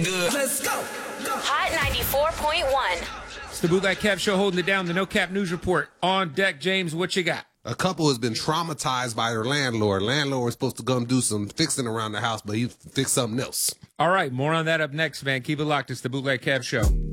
Good. Let's go. Hot 94.1. It's the Bootleg Kev Show holding it down. The No Cap News Report on deck. James, what you got? A couple has been traumatized by their landlord. Landlord was supposed to come do some fixing around the house, but he fixed something else. All right, more on that up next, man. Keep it locked. It's the Bootleg Kev Show.